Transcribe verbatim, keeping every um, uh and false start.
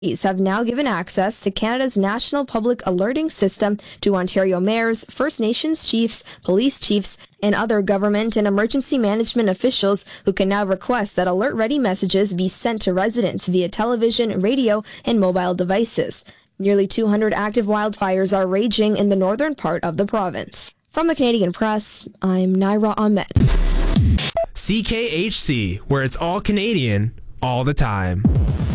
have now given access to Canada's National Public Alerting System to Ontario mayors, First Nations chiefs, police chiefs, and other government and emergency management officials who can now request that alert-ready messages be sent to residents via television, radio, and mobile devices. Nearly two hundred active wildfires are raging in the northern part of the province. From the Canadian Press, I'm Naira Ahmed. C K H C, where it's all Canadian, all the time.